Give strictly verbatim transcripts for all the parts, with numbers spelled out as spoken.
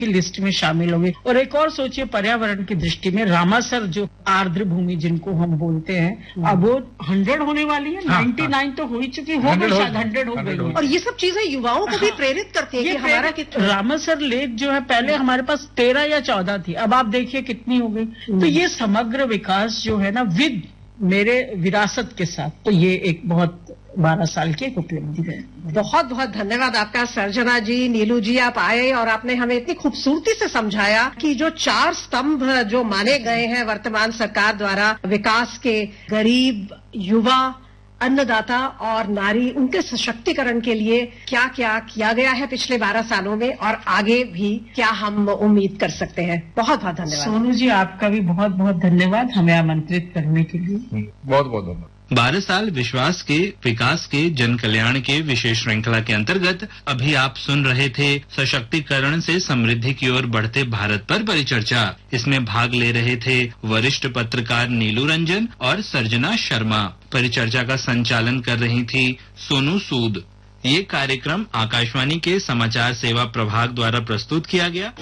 की लिस्ट में शामिल होंगे। और एक और सोचिए, पर्यावरण की दृष्टि में रामासर जो आर्द्र भूमि जिनको हम बोलते हैं, अब वो हंड्रेड होने वाली है। नाइन्टी नाइन तो हो ही चुकी, हो गई शायद, हंड्रेड हो गई है। और ये सब चीजें युवाओं को भी प्रेरित करती है कि हमारा कितना। रामासर लेक जो है पहले हमारे पास तेरह या चौदह थी, अब आप देखिए कितनी हो गई। तो ये समग्र विकास जो है ना विद मेरे विरासत के साथ, तो ये एक बहुत बारह साल की एक उपलब्धि है। बहुत बहुत धन्यवाद आपका सर्जना जी। नीलू जी, आप आए और आपने हमें इतनी खूबसूरती से समझाया कि जो चार स्तंभ जो माने गए हैं वर्तमान सरकार द्वारा विकास के, गरीब, युवा, अन्नदाता और नारी, उनके सशक्तिकरण के लिए क्या क्या किया गया है पिछले बारह सालों में और आगे भी क्या हम उम्मीद कर सकते हैं। बहुत बहुत धन्यवाद। सोनू जी, आपका भी बहुत बहुत धन्यवाद हमें आमंत्रित करने के लिए। बहुत बहुत धन्यवाद। बारह साल विश्वास के विकास के जन कल्याण के विशेष श्रृंखला के अंतर्गत अभी आप सुन रहे थे सशक्तिकरण से समृद्धि की ओर बढ़ते भारत पर परिचर्चा। इसमें भाग ले रहे थे वरिष्ठ पत्रकार नीलू रंजन और सर्जना शर्मा। परिचर्चा का संचालन कर रही थी सोनू सूद। ये कार्यक्रम आकाशवाणी के समाचार सेवा प्रभाग द्वारा प्रस्तुत किया गया।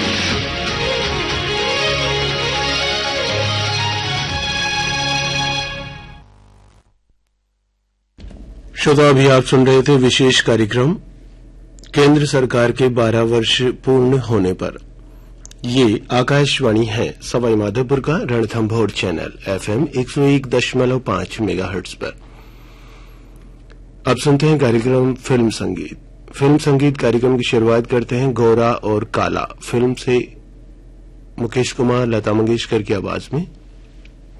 श्रोता, अभी आप सुन रहे थे विशेष कार्यक्रम केंद्र सरकार के बारह वर्ष पूर्ण होने पर। ये आकाशवाणी है सवाई माधोपुर का रणथंभौर चैनल एफएम एक सौ एक दशमलव पांच मेगाहर्ट्ज पर। अब सुनते हैं कार्यक्रम फिल्म संगीत। फिल्म संगीत कार्यक्रम की शुरुआत करते हैं गोरा और काला फिल्म से मुकेश कुमार, लता मंगेशकर की आवाज में।